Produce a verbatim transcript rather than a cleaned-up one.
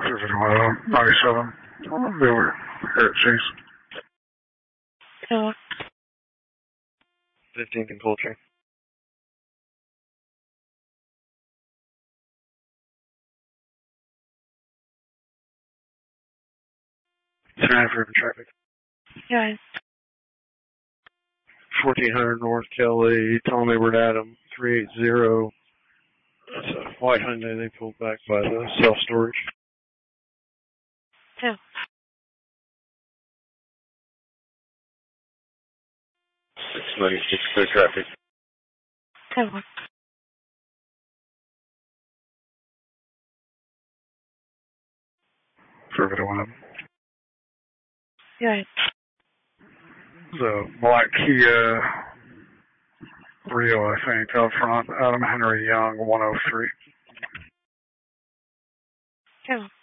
ninety-seven. They were here at Chase. Hello. fifteen control train. Transfer for traffic. Yeah. fourteen hundred North Kelly, Tom Edward Adam, three eighty. That's a white Hyundai they pulled back by the self-storage. Yeah. six ninety-six, clear traffic. Hello. Affirmative one. Yeah. The black Kia Rio, I think, out front. Adam Henry Young, one oh three. Hello.